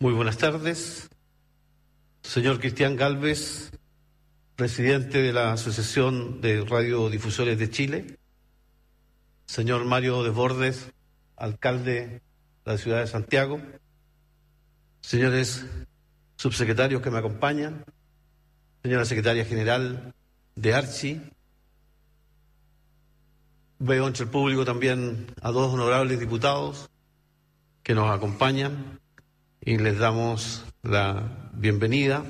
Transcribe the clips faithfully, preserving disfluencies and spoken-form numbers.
Muy buenas tardes. Señor Cristian Gálvez, presidente de la Asociación de Radiodifusores de Chile. Señor Mario Desbordes, alcalde de la ciudad de Santiago. Señores subsecretarios que me acompañan. Señora secretaria general de Archi. Veo entre el público también a dos honorables diputados que nos acompañan y les damos la bienvenida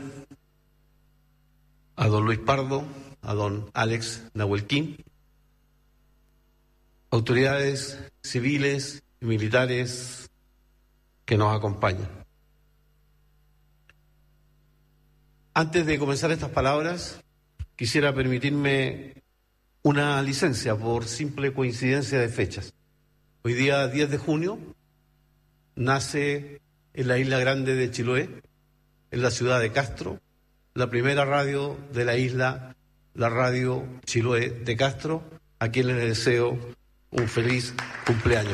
a don Luis Pardo, a don Alex Nahuelquín, autoridades civiles y militares que nos acompañan. Antes de comenzar estas palabras, quisiera permitirme una licencia por simple coincidencia de fechas. Hoy día, diez de junio, nace en la isla grande de Chiloé, en la ciudad de Castro, la primera radio de la isla, la radio Chiloé de Castro, a quien les deseo un feliz cumpleaños.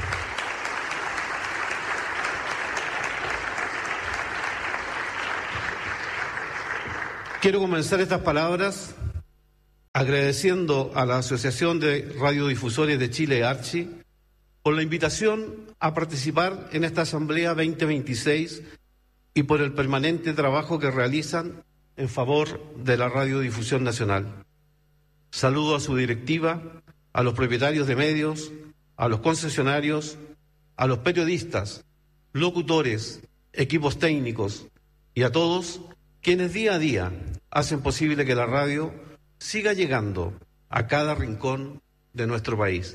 Quiero comenzar estas palabras agradeciendo a la Asociación de Radiodifusores de Chile, Archi, por la invitación a participar en esta Asamblea veinte veintiséis y por el permanente trabajo que realizan en favor de la radiodifusión nacional. Saludo a su directiva, a los propietarios de medios, a los concesionarios, a los periodistas, locutores, equipos técnicos y a todos quienes día a día hacen posible que la radio siga llegando a cada rincón de nuestro país.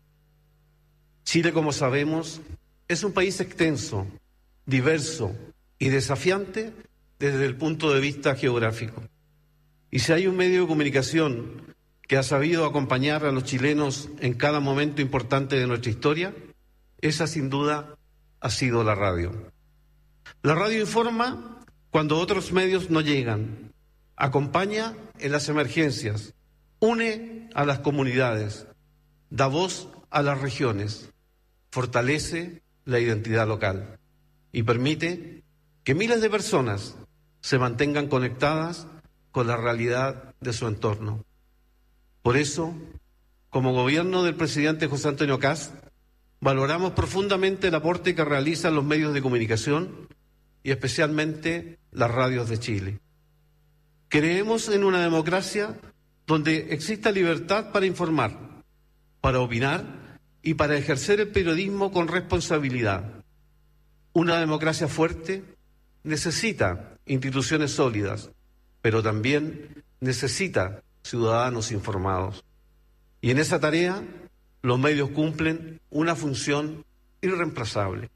Chile, como sabemos, es un país extenso, diverso y desafiante desde el punto de vista geográfico. Y si hay un medio de comunicación que ha sabido acompañar a los chilenos en cada momento importante de nuestra historia, esa sin duda ha sido la radio. La radio informa cuando otros medios no llegan, acompaña en las emergencias, une a las comunidades, da voz a las regiones, fortalece la identidad local y permite que miles de personas se mantengan conectadas con la realidad de su entorno. Por eso, como gobierno del presidente José Antonio Kast, valoramos profundamente el aporte que realizan los medios de comunicación y especialmente las radios de Chile. Creemos en una democracia donde exista libertad para informar, para opinar y para ejercer el periodismo con responsabilidad. Una democracia fuerte necesita instituciones sólidas, pero también necesita ciudadanos informados. Y en esa tarea, los medios cumplen una función irreemplazable.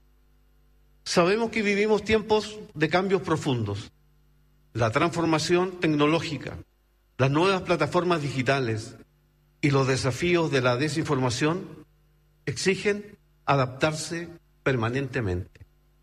Sabemos que vivimos tiempos de cambios profundos. La transformación tecnológica, las nuevas plataformas digitales y los desafíos de la desinformación exigen adaptarse permanentemente.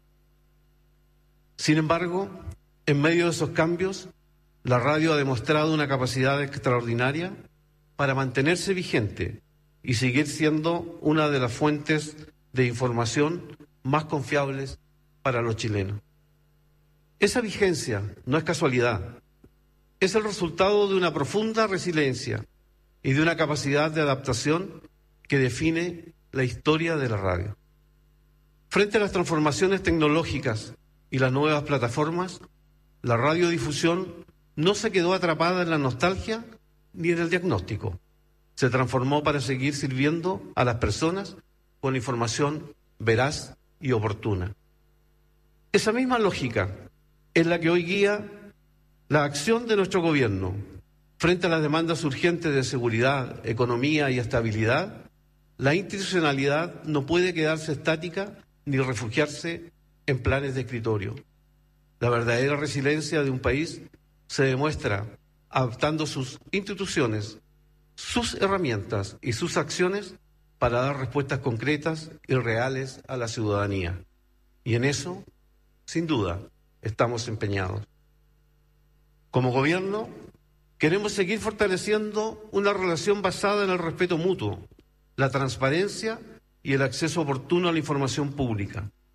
Sin embargo, en medio de esos cambios, la radio ha demostrado una capacidad extraordinaria para mantenerse vigente y seguir siendo una de las fuentes de información más confiables para los chilenos. Esa vigencia no es casualidad, es el resultado de una profunda resiliencia y de una capacidad de adaptación que define la historia de la radio. Frente a las transformaciones tecnológicas y las nuevas plataformas, la radiodifusión no se quedó atrapada en la nostalgia ni en el diagnóstico. Se transformó para seguir sirviendo a las personas con información veraz y oportuna. Esa misma lógica es la que hoy guía la acción de nuestro gobierno frente a las demandas urgentes de seguridad, economía y estabilidad. La institucionalidad no puede quedarse estática ni refugiarse en planes de escritorio. La verdadera resiliencia de un país se demuestra adaptando sus instituciones, sus herramientas y sus acciones para dar respuestas concretas y reales a la ciudadanía. Y en eso, sin duda, estamos empeñados. Como gobierno, queremos seguir fortaleciendo una relación basada en el respeto mutuo, la transparencia y el acceso oportuno a la información pública,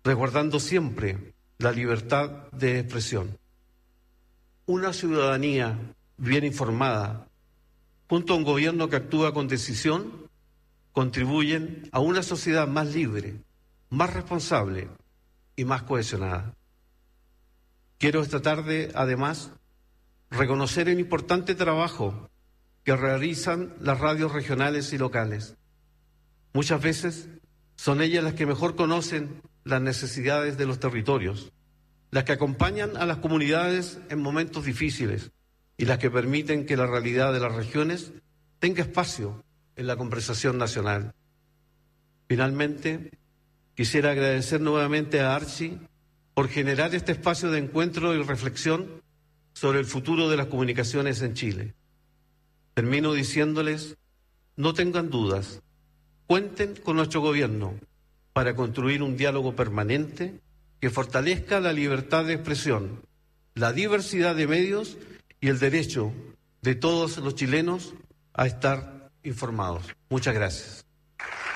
resguardando siempre la libertad de expresión. Una ciudadanía bien informada, junto a un gobierno que actúa con decisión, contribuyen a una sociedad más libre, más responsable y más cohesionada. Quiero esta tarde, además, reconocer el importante trabajo que realizan las radios regionales y locales. Muchas veces son ellas las que mejor conocen las necesidades de los territorios, las que acompañan a las comunidades en momentos difíciles y las que permiten que la realidad de las regiones tenga espacio en la conversación nacional. Finalmente, quisiera agradecer nuevamente a Archi por generar este espacio de encuentro y reflexión sobre el futuro de las comunicaciones en Chile. Termino diciéndoles, no tengan dudas, cuenten con nuestro gobierno para construir un diálogo permanente que fortalezca la libertad de expresión, la diversidad de medios y el derecho de todos los chilenos a estar informados. Muchas gracias.